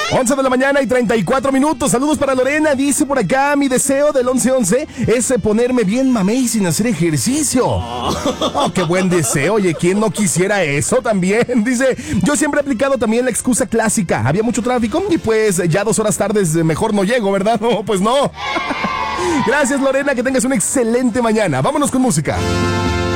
11 de la mañana y 34 minutos. Saludos para Lorena. Dice por acá, mi deseo del 11-11 es ponerme bien mamey sin hacer ejercicio. Oh, qué buen deseo. Oye, ¿quién no quisiera eso también? Dice, yo siempre he aplicado también la excusa clásica. Había mucho tráfico y pues ya 2 horas tardes mejor no llego, ¿verdad? No, pues no. Gracias, Lorena, que tengas una excelente mañana. Vámonos con música.